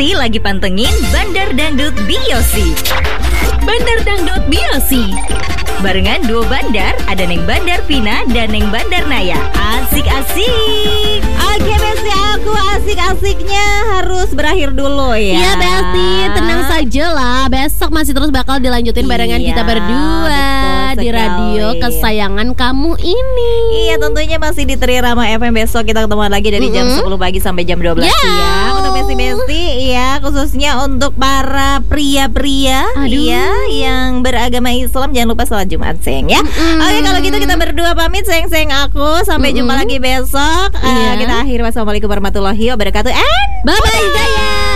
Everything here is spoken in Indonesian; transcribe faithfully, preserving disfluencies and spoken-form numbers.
Besti lagi pantengin Bandar Dangdut Biosi. Bandar Dangdut Biosi barengan duo bandar, ada Neng Bandar Vina dan Neng Bandar Naya. Asik-asik. Oke Besti, aku asik-asiknya harus berakhir dulu ya. Iya Besti, tenang saja lah. Besok masih terus bakal dilanjutin barengan Iya, kita berdua betul di radio sekali. kesayangan kamu ini. Iya, tentunya masih di Trirama F M. Besok kita ketemu lagi dari jam Mm-mm. sepuluh pagi sampai jam dua belas Yeah. siang. Untuk Besti-Besti, iya, khususnya untuk para pria-pria Aduh. iya, yang beragama Islam, jangan lupa sholat Jumat, sayang ya. Oke, kalau gitu kita berdua pamit, sayang-sayang aku. Sampai jumpa Mm-mm. lagi besok. Eh, Iya. Kita akhiri. Wassalamualaikum warahmatullahi wabarakatuh. And Bye bye Zaya.